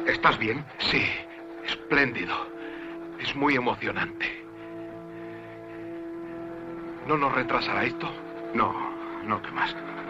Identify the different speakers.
Speaker 1: ¿Estás bien?
Speaker 2: Sí, espléndido. Es muy emocionante. ¿No nos retrasará esto?
Speaker 1: No, no, ¿qué más?